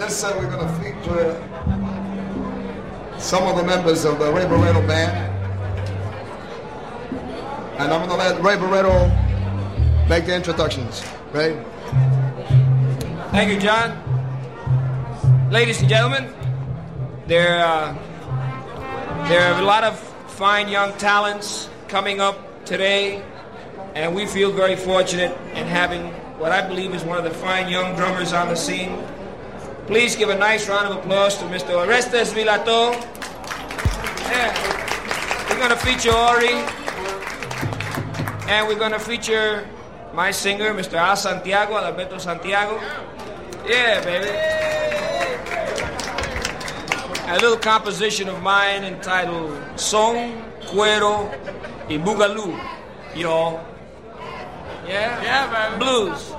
this we're going to feature some of the members of the Ray Barretto Band. And I'm going to let Ray Barretto make the introductions. Ray? Thank you, John. Ladies and gentlemen, there are a lot of fine young talents coming up today, and we feel very fortunate in having what I believe is one of the fine young drummers on the scene. Please give a nice round of applause to Mr. Orestes Vilato. Yeah. We're going to feature Ori, and we're going to feature my singer, Mr. Al Santiago, Alberto Santiago. Yeah, baby. A little composition of mine entitled Son, Cuero, y Boogaloo, y'all. Yeah? Yeah, baby. Blues.